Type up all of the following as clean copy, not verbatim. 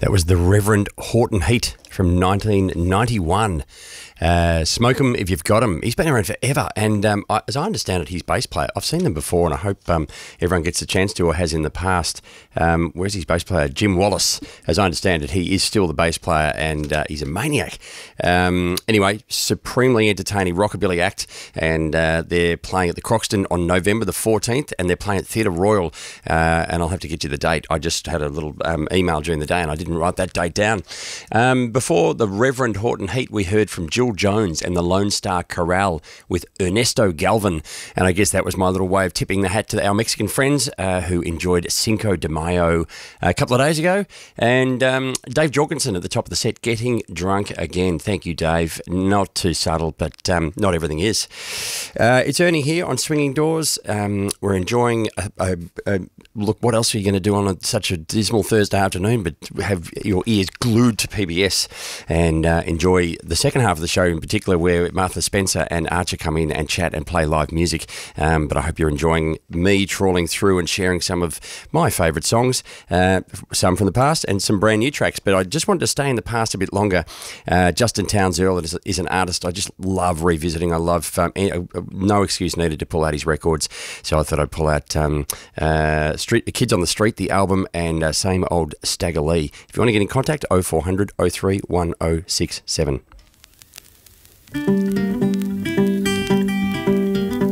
That was the Reverend Horton Heat from 1991. Smoke 'em if you've got 'em. He's been around forever, and as I understand it, he's bass player. I've seen them before, and I hope everyone gets a chance to or has in the past. Where's his bass player? Jim Wallace. As I understand it, he is still the bass player, and he's a maniac. Anyway, supremely entertaining rockabilly act, and they're playing at the Croxton on November the 14th, and they're playing at Theatre Royal, and I'll have to get you the date. I just had a little email during the day, and I didn't write that date down. Before the Reverend Horton Heat, we heard from Jill Jones and the Lone Star Chorale with Ernesto Galvan, and I guess that was my little way of tipping the hat to our Mexican friends who enjoyed Cinco de Mayo a couple of days ago, and Dave Jorgensen at the top of the set, Getting Drunk Again. Thank you, Dave. Not too subtle, but not everything is. It's Ernie here on Swinging Doors. We're enjoying look, what else are you going to do on such a dismal Thursday afternoon but have your ears glued to PBS and enjoy the second half of the show in particular, where Martha Spencer and Archer come in and chat and play live music. But I hope you're enjoying me trawling through and sharing some of my favourite songs, some from the past and some brand new tracks. But I just wanted to stay in the past a bit longer. Justin Townes Earl is an artist I just love revisiting. I love no excuse needed to pull out his records, so I thought I'd pull out Kids on the Street, the album, and Same Old Stagger Lee. If you want to get in contact, 0400 03 1067.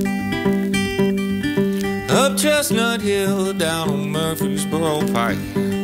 Up Chestnut Hill, down on Murfreesboro Pike,